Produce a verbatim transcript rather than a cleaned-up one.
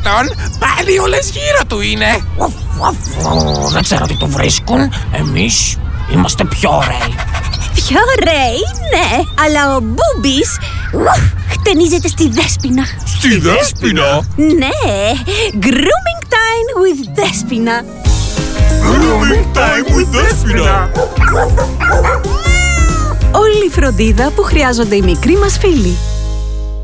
αυτόν. Πάλι όλες γύρω του είναι. Δεν ξέρω τι του βρίσκουν. Εμείς είμαστε πιο ωραίοι. Πιο ωραίοι, ναι. Αλλά ο Μπούμπης χτενίζεται στη Δέσποινα. Στη Δέσποινα? Ναι. Grooming time with Δέσποινα. Grooming time with Δέσποινα. Όλη η φροντίδα που χρειάζονται οι μικροί μας φίλοι.